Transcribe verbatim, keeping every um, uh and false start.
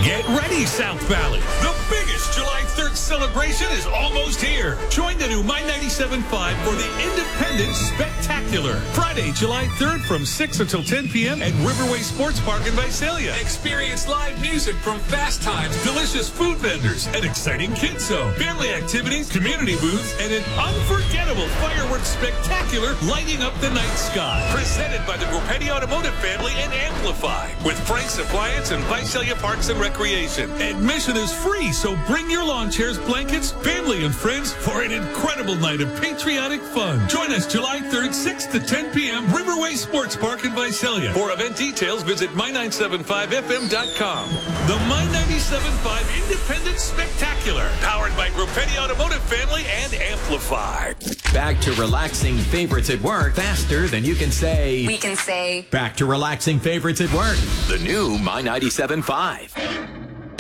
Get ready, South Valley. The biggest July third celebration is almost here. Join the new My ninety-seven point five for the Independence Spectacular. Friday, July third from six until ten p.m. at Riverway Sports Park in Visalia. Experience live music from Fast Times, delicious food vendors, an exciting kids zone, family activities, community booths, and an unforgettable fireworks spectacular lighting up the night sky. Presented by the Grupetti Automotive family and Amplify with Frank's Appliance and Visalia Parks and Recreation. Admission is free, so bring your lawn chairs, blankets, family, and friends for an incredible night of patriotic fun. Join us July third, six to ten p.m. Riverway Sports Park in Visalia. For event details, visit my nine seven five f m dot com. The My ninety-seven point five Independence Spectacular, powered by Grupetti Automotive family and Amplify. Back to relaxing favorites at work faster than you can say. We can say. Back to relaxing favorites at work. The new My ninety-seven point five.